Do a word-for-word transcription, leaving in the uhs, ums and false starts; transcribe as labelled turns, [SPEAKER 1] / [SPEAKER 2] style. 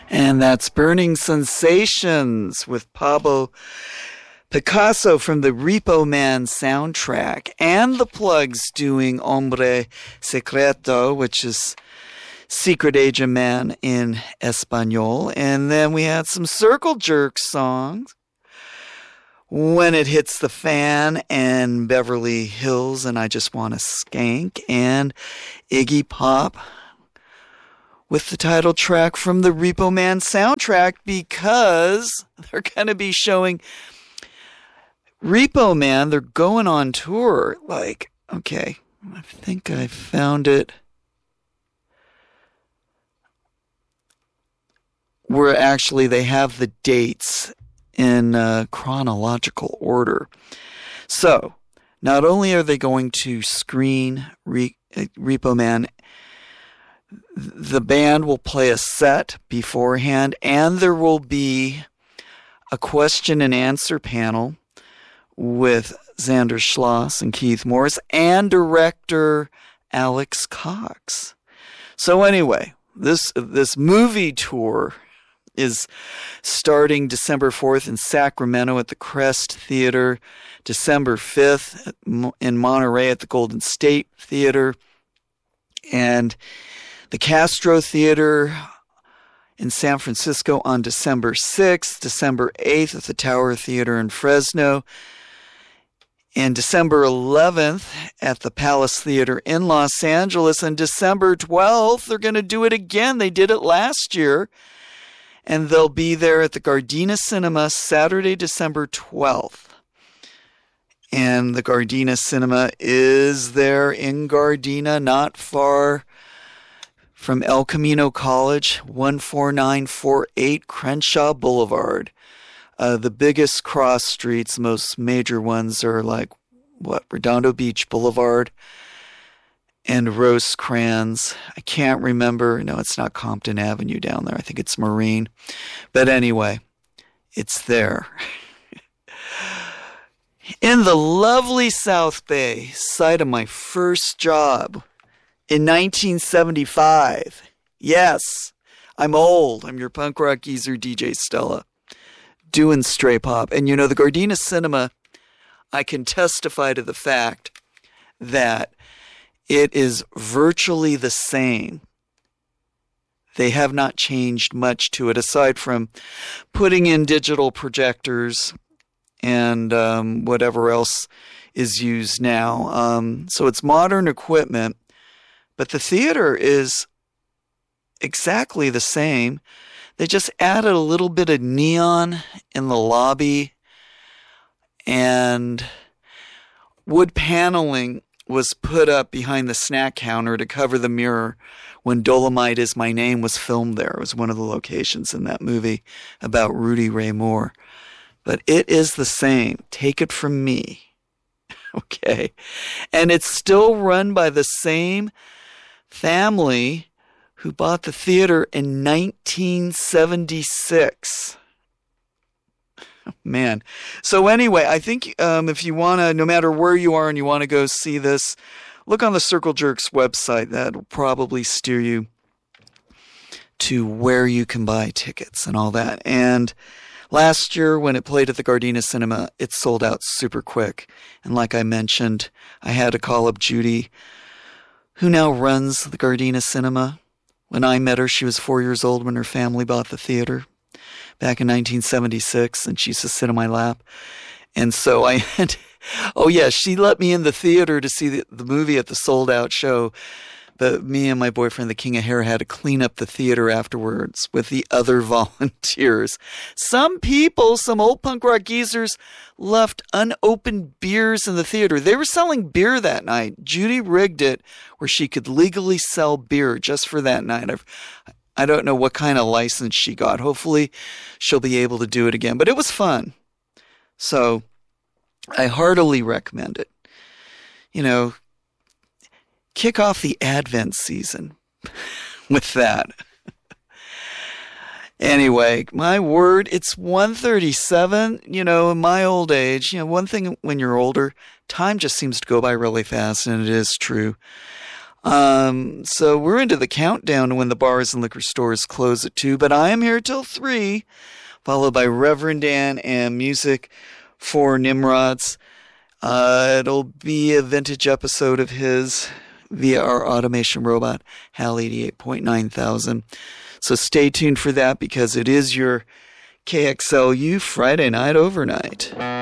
[SPEAKER 1] And that's Burning Sensations with Pablo Picasso from the Repo Man soundtrack. And the Plugs doing Hombre Secreto, which is Secret Agent Man in Espanol. And then we had some Circle Jerk songs. When It Hits the Fan and Beverly Hills and I Just Want to Skank. And Iggy Pop with the title track from the Repo Man soundtrack, because they're going to be showing Repo Man. They're going on tour. Like, okay, I think I found it. Where actually they have the dates in uh, chronological order. So, not only are they going to screen Re- Repo Man, the band will play a set beforehand, and there will be a question and answer panel with Xander Schloss and Keith Morris and director Alex Cox. So anyway, this this movie tour is starting December fourth in Sacramento at the Crest Theater, December fifth in Monterey at the Golden State Theater, and the Castro Theater in San Francisco on December sixth, December eighth at the Tower Theater in Fresno, and December eleventh at the Palace Theater in Los Angeles, and December twelfth, they're going to do it again. They did it last year, and they'll be there at the Gardena Cinema Saturday, December twelfth. And the Gardena Cinema is there in Gardena, not far from El Camino College, one four nine four eight Crenshaw Boulevard. Uh, the biggest cross streets, most major ones are like, what, Redondo Beach Boulevard and Rosecrans. I can't remember. No, it's not Compton Avenue down there. I think it's Marine. But anyway, it's there. In the lovely South Bay, site of my first job, in nineteen seventy-five. Yes, I'm old. I'm your punk rock geezer, D J Stella, doing stray pop. And you know, the Gardena Cinema, I can testify to the fact that it is virtually the same. They have not changed much to it, aside from putting in digital projectors and um, whatever else is used now. Um, so it's modern equipment. But the theater is exactly the same. They just added a little bit of neon in the lobby, and wood paneling was put up behind the snack counter to cover the mirror when Dolomite Is My Name was filmed there. It was one of the locations in that movie about Rudy Ray Moore. But it is the same. Take it from me. Okay. And it's still run by the same family who bought the theater in nineteen seventy-six. Oh, man. So anyway, I think um, if you want to, no matter where you are and you want to go see this, look on the Circle Jerks website. That'll probably steer you to where you can buy tickets and all that. And last year when it played at the Gardena Cinema, it sold out super quick. And like I mentioned, I had to call up Judy, who now runs the Gardena Cinema. When I met her, she was four years old when her family bought the theater back in nineteen seventy-six, and she used to sit on my lap. And so I had, oh yeah, she let me in the theater to see the, the movie at the sold-out show. But me and my boyfriend, the King of Hair, had to clean up the theater afterwards with the other volunteers. Some people, some old punk rock geezers, left unopened beers in the theater. They were selling beer that night. Judy rigged it where she could legally sell beer just for that night. I've, I don't know what kind of license she got. Hopefully she'll be able to do it again. But it was fun. So I heartily recommend it. You know, kick off the Advent season with that. Anyway, my word, it's one thirty-seven. You know, in my old age, you know, one thing when you're older, time just seems to go by really fast, and it is true. Um, so we're into the countdown when the bars and liquor stores close at two, but I am here till three, followed by Reverend Dan and music for Nimrods. Uh, it'll be a vintage episode of his via our automation robot, HAL eighty-eight point nine thousand. So stay tuned for that because it is your K X L U Friday Night Overnight.